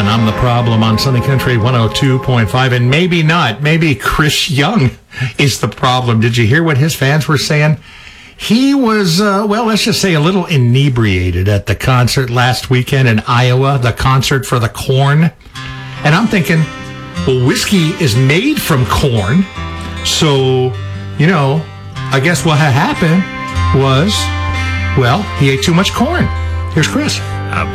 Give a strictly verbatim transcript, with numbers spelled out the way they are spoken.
one. I'm the problem on Sunny Country one oh two point five, and maybe not. Maybe Chris Young is the problem. Did you hear what his fans were saying? He was, uh, well, let's just say a little inebriated at the concert last weekend in Iowa, the concert for the corn. And I'm thinking, well, whiskey is made from corn. So, you know, I guess what had happened was, well, he ate too much corn. Here's Chris.